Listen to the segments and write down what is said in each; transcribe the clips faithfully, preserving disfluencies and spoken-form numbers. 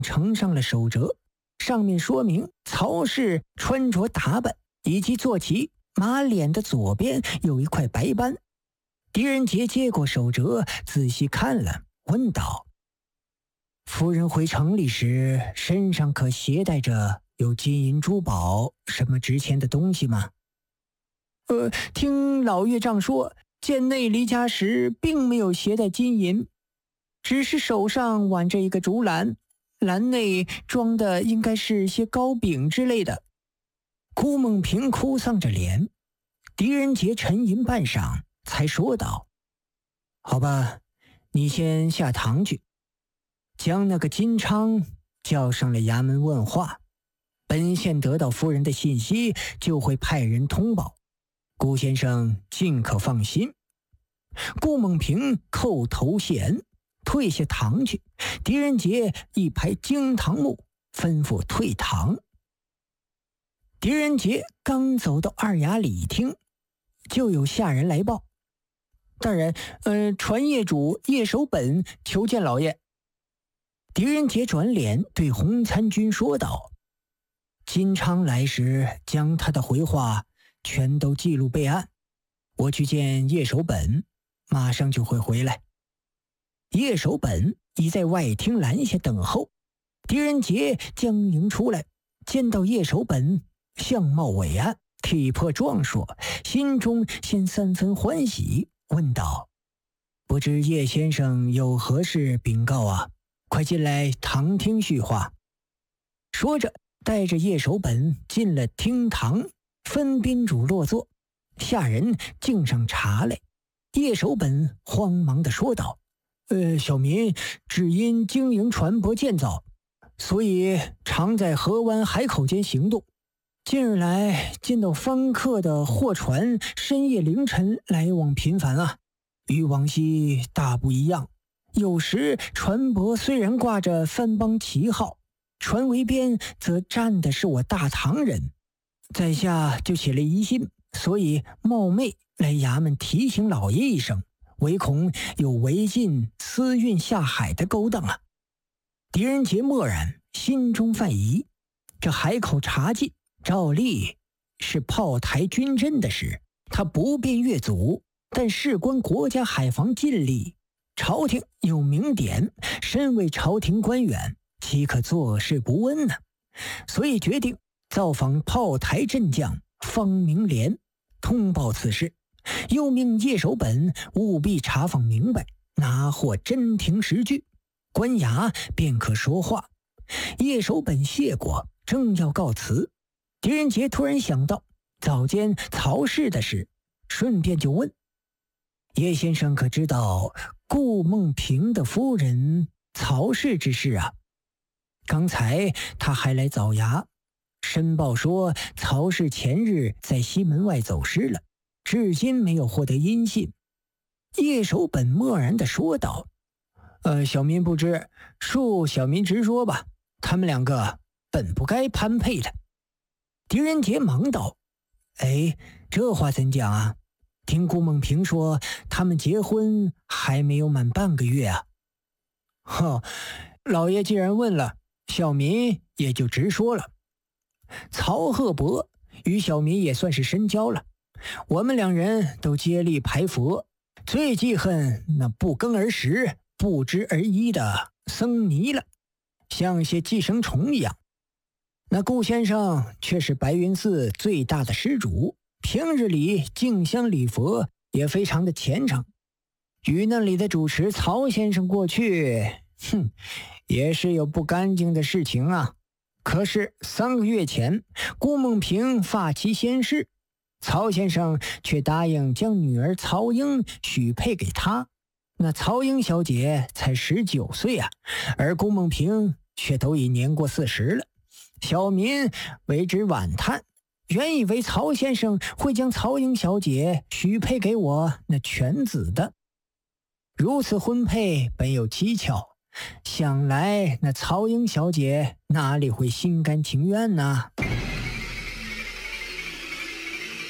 呈上了手折，上面说明曹氏穿着打扮以及坐骑马脸的左边有一块白斑。狄仁杰接过手折，仔细看了，问道：“夫人回城里时，身上可携带着有金银珠宝什么值钱的东西吗？”“呃，听老岳丈说，贱内离家时并没有携带金银，只是手上挽着一个竹篮，篮内装的应该是些糕饼之类的。”顾梦平哭丧着脸，狄仁杰沉吟半晌，才说道：“好吧，你先下堂去，将那个金昌叫上了衙门问话。本县得到夫人的信息，就会派人通报。顾先生尽可放心。”顾梦平叩头谢恩，退下堂去。狄仁杰一拍惊堂木，吩咐退堂。狄仁杰刚走到二衙里厅，就有下人来报：“大人，呃，传业主叶守本求见老爷。”狄仁杰转脸对洪参军说道：“金昌来时，将他的回话全都记录备案。我去见叶守本，马上就会回来。”叶守本已在外厅拦下等候。狄仁杰将迎出来，见到叶守本相貌伟岸，体魄壮硕，心中先三分欢喜，问道：“不知叶先生有何事禀告啊？快进来堂听叙话。”说着带着叶守本进了厅堂，分宾主落座，下人敬上茶来。叶守本慌忙地说道：“呃，小民只因经营船舶建造，所以常在河湾海口间行动。近日来见到方客的货船深夜凌晨来往频繁啊，与往昔大不一样。有时船舶虽然挂着番邦旗号，船桅边则站的是我大唐人，在下就起了疑心，所以冒昧来衙门提醒老爷一声，唯恐有违禁私运下海的勾当啊。”狄仁杰默然，心中犯疑。这海口查禁照例是炮台军阵的事，他不便越阻，但事关国家海防禁令，朝廷有明典，身为朝廷官员，岂可坐视不问呢？所以决定造访炮台阵将方明廉，通报此事，又命叶守本务必查访明白，拿获真凭实据，官衙便可说话。叶守本谢过，正要告辞，狄仁杰突然想到早间曹氏的事，顺便就问：“叶先生可知道顾梦平的夫人曹氏之事啊？刚才他还来早衙申报说，曹氏前日在西门外走失了，至今没有获得音信。”叶守本默然地说道：“呃，小民不知，恕小民直说吧，他们两个本不该攀配的。”狄仁杰忙道：“哎，这话怎讲啊？听顾梦平说，他们结婚还没有满半个月啊。”“呵，老爷既然问了，小民也就直说了。曹鹤伯与小民也算是深交了，我们两人都接力排佛，最记恨那不耕而食、不知而依的僧尼了，像些寄生虫一样。那顾先生却是白云寺最大的施主，平日里敬香礼佛也非常的虔诚，与那里的主持曹先生过去，哼，也是有不干净的事情啊。可是三个月前，顾梦平发妻先逝，曹先生却答应将女儿曹英许配给他。那曹英小姐才十九岁啊，而顾梦平却都已年过四十了。小民为之惋叹，原以为曹先生会将曹英小姐许配给我那犬子的。如此婚配本有蹊跷，想来那曹英小姐哪里会心甘情愿呢？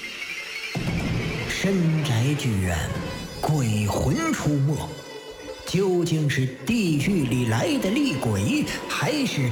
深宅剧院，鬼魂出没， 究竟是地狱里来的厉鬼，还是